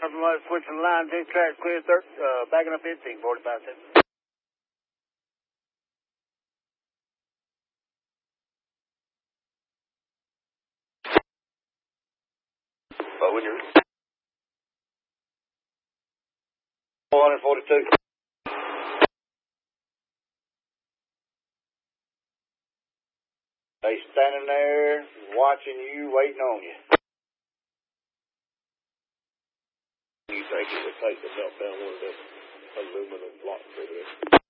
Switching the line, 2 tracks clear, backing up 15, 45 cents. But when you're 442. They standing there, watching you, waiting on you. You think it would take to melt down one of the aluminum blocks over there?